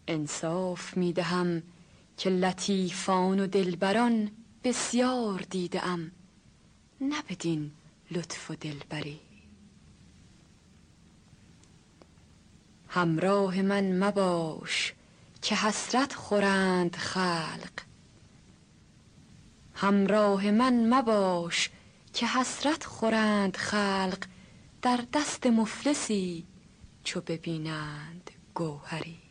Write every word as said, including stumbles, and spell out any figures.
انصاف می دهم که لطیفان و دلبران بسیار دیده ام، نه بدین لطف و دلبری. همراه من مباش که حسرت خورند خلق، همراه من مباش که حسرت خورند خلق، در دست مفلسی چو ببینند گوهری.